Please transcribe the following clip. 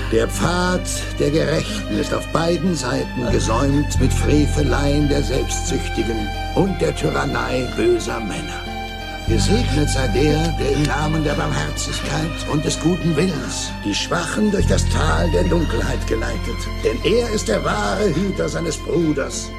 Der Pfad der Gerechten ist auf beiden Seiten gesäumt mit Freveleien der Selbstsüchtigen und der Tyrannei böser Männer. Gesegnet sei der im Namen der Barmherzigkeit und des guten Willens die Schwachen durch das Tal der Dunkelheit geleitet. Denn er ist der wahre Hüter seines Bruders